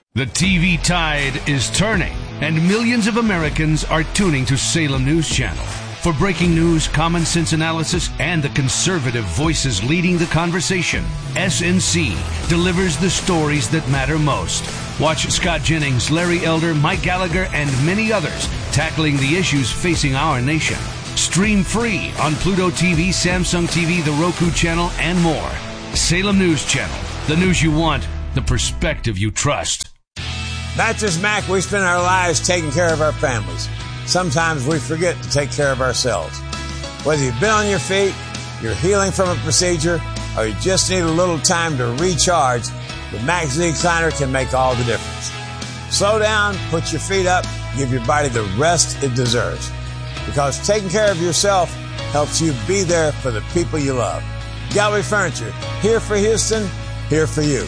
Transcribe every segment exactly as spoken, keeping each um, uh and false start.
The T V tide is turning, and millions of Americans are tuning to Salem News Channel. For breaking news, common sense analysis, and the conservative voices leading the conversation, S N C delivers the stories that matter most. Watch Scott Jennings, Larry Elder, Mike Gallagher, and many others tackling the issues facing our nation. Stream free on Pluto T V, Samsung T V, the Roku channel, and more. Salem News Channel. The news you want, the perspective you trust. Mattress Mac, we spend our lives taking care of our families. Sometimes we forget to take care of ourselves. Whether you've been on your feet, you're healing from a procedure, or you just need a little time to recharge, the Mac Z Recliner can make all the difference. Slow down, put your feet up, give your body the rest it deserves. Because taking care of yourself helps you be there for the people you love. Gallery Furniture, here for Houston, here for you.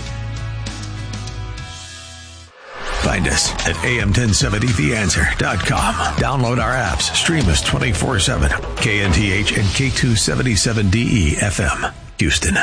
Find us at A M ten seventy the answer dot com. Download our apps. Stream us twenty-four seven. K N T H and K two seventy-seven D E F M. Houston.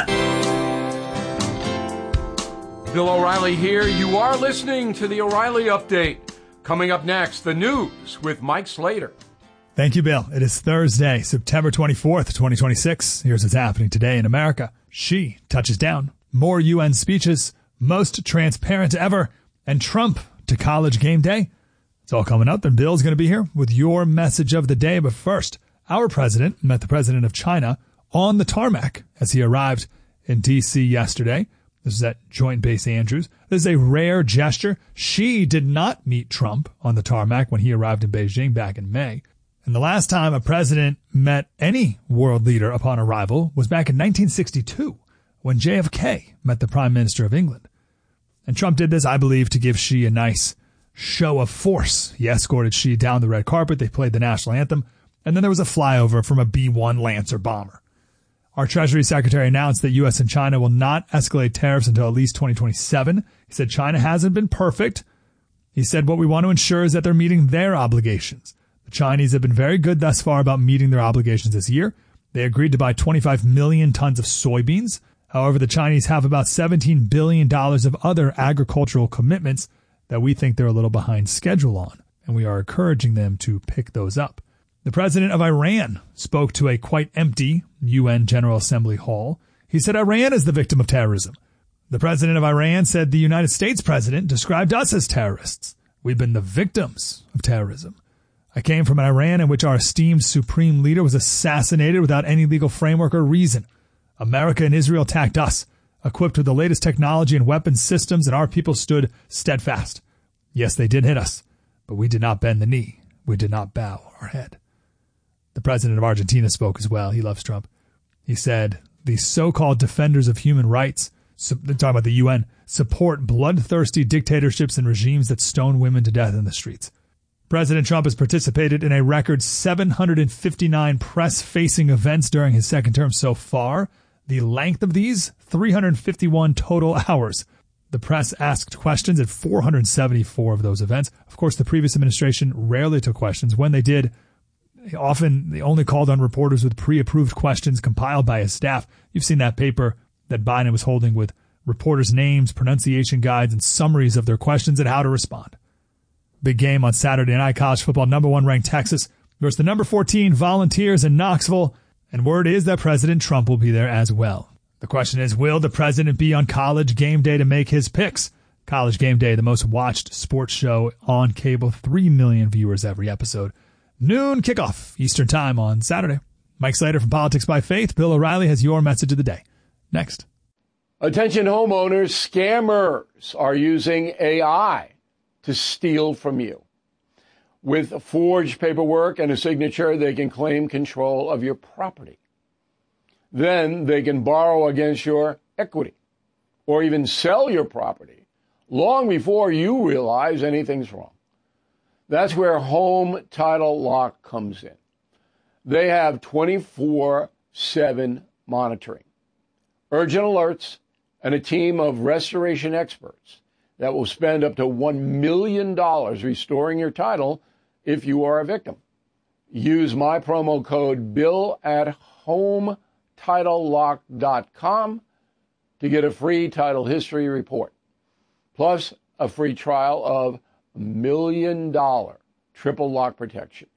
Bill O'Reilly here. You are listening to the O'Reilly Update. Coming up next, the news with Mike Slater. Thank you, Bill. It is Thursday, September twenty-fourth, twenty twenty-six. Here's what's happening today in America. Xi touches down. More U N speeches. Most transparent ever. And Trump to college game day. It's all coming up, and Bill's going to be here with your message of the day. But first, our president met the president of China on the tarmac as he arrived in D C yesterday. This is at Joint Base Andrews. This is a rare gesture. Xi did not meet Trump on the tarmac when he arrived in Beijing back in May. And the last time a president met any world leader upon arrival was back in nineteen sixty-two when J F K met the Prime Minister of England. And Trump did this, I believe, to give Xi a nice show of force. He escorted Xi down the red carpet. They played the national anthem. And then there was a flyover from a B one Lancer bomber. Our Treasury Secretary announced that U S and China will not escalate tariffs until at least twenty twenty-seven. He said China hasn't been perfect. He said what we want to ensure is that they're meeting their obligations. The Chinese have been very good thus far about meeting their obligations this year. They agreed to buy twenty-five million tons of soybeans. However, the Chinese have about seventeen billion dollars of other agricultural commitments that we think they're a little behind schedule on, and we are encouraging them to pick those up. The president of Iran spoke to a quite empty U N General Assembly hall. He said Iran is the victim of terrorism. The president of Iran said the United States president described us as terrorists. We've been the victims of terrorism. I came from an Iran in which our esteemed supreme leader was assassinated without any legal framework or reason. America and Israel attacked us, equipped with the latest technology and weapons systems, and our people stood steadfast. Yes, they did hit us, but we did not bend the knee. We did not bow our head. The president of Argentina spoke as well. He loves Trump. He said, the so-called defenders of human rights, so, they're talking about the U N, support bloodthirsty dictatorships and regimes that stone women to death in the streets. President Trump has participated in a record seven hundred fifty-nine press-facing events during his second term so far. The length of these, three hundred fifty-one total hours. The press asked questions at four hundred seventy-four of those events. Of course, the previous administration rarely took questions. When they did, often they only called on reporters with pre-approved questions compiled by his staff. You've seen that paper that Biden was holding with reporters' names, pronunciation guides, and summaries of their questions and how to respond. Big game on Saturday night. College football, number one ranked Texas versus the number fourteen Volunteers in Knoxville. And word is that President Trump will be there as well. The question is, will the president be on College Game Day to make his picks? College Game Day, the most watched sports show on cable, three million viewers every episode. Noon kickoff, Eastern time on Saturday. Mike Slater from Politics by Faith. Bill O'Reilly has your message of the day. Next. Attention homeowners, scammers are using A I to steal from you. With forged paperwork and a signature, they can claim control of your property. Then they can borrow against your equity or even sell your property long before you realize anything's wrong. That's where Home Title Lock comes in. They have twenty-four seven monitoring, urgent alerts, and a team of restoration experts that will spend up to one million dollars restoring your title if you are a victim. Use my promo code BILL at home title lock dot com to get a free title history report. Plus, a free trial of million dollar triple lock protection.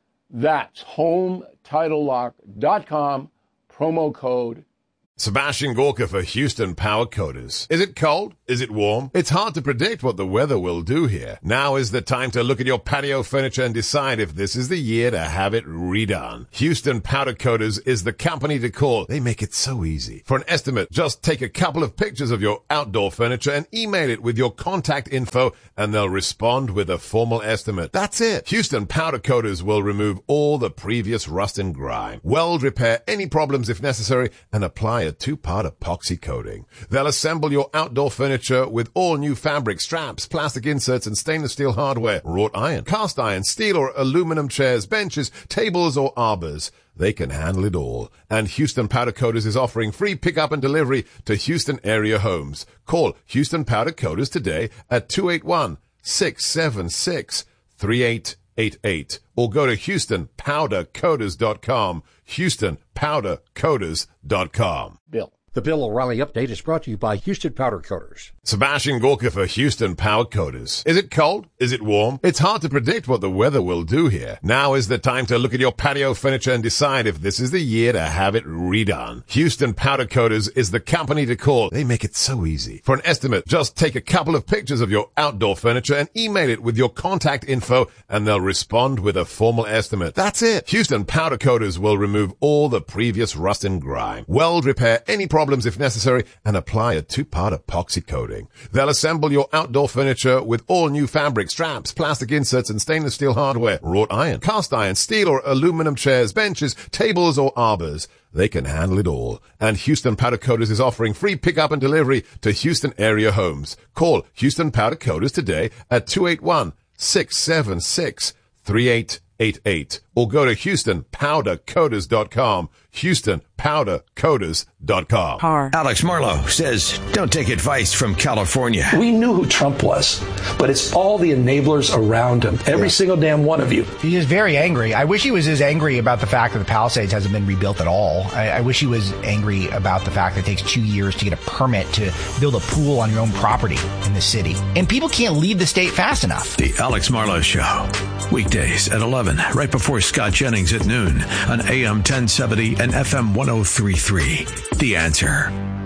That's home title lock dot com, promo code. Sebastian Gorka for Houston Power Coaters. Is it cold? Is it warm? It's hard to predict what the weather will do here. Now is the time to look at your patio furniture and decide if this is the year to have it redone. Houston Powder Coaters is the company to call. They make it so easy. For an estimate, just take a couple of pictures of your outdoor furniture and email it with your contact info, and they'll respond with a formal estimate. That's it. Houston Powder Coaters will remove all the previous rust and grime, weld repair any problems if necessary, and apply a two-part epoxy coating. They'll assemble your outdoor furniture with all new fabric, straps, plastic inserts, and stainless steel hardware, wrought iron, cast iron, steel or aluminum chairs, benches, tables, or arbors. They can handle it all. And Houston Powder Coaters is offering free pickup and delivery to Houston area homes. Call Houston Powder Coaters today at two eight one, six seven six, three eight eight eight or go to houston powder coaters dot com. houston powder coaters dot com. Bill. The Bill O'Reilly Update is brought to you by Houston Powder Coaters. Sebastian Gorka for Houston Power Coaters. Is it cold? Is it warm? It's hard to predict what the weather will do here. Now is the time to look at your patio furniture and decide if this is the year to have it redone. Houston Powder Coaters is the company to call. They make it so easy. For an estimate, just take a couple of pictures of your outdoor furniture and email it with your contact info, and they'll respond with a formal estimate. That's it. Houston Powder Coaters will remove all the previous rust and grime, weld repair any problems if necessary, and apply a two-part epoxy coating. They'll assemble your outdoor furniture with all new fabric, straps, plastic inserts, and stainless steel hardware, wrought iron, cast iron, steel or aluminum chairs, benches, tables, or arbors. They can handle it all. And Houston Powder Coaters is offering free pickup and delivery to Houston area homes. Call Houston Powder Coaters today at two eight one, six seven six, three eight eight eight or go to houston powder coaters dot com. houston powder coaters dot com. Alex Marlowe says, don't take advice from California. We knew who Trump was, but it's all the enablers around him. Every yeah. single damn one of you. He is very angry. I wish he was as angry about the fact that the Palisades hasn't been rebuilt at all. I, I wish he was angry about the fact that it takes two years to get a permit to build a pool on your own property in the city. And people can't leave the state fast enough. The Alex Marlowe Show. Weekdays at eleven, right before Scott Jennings at noon on A M ten seventy and F M one oh three point three. The Answer.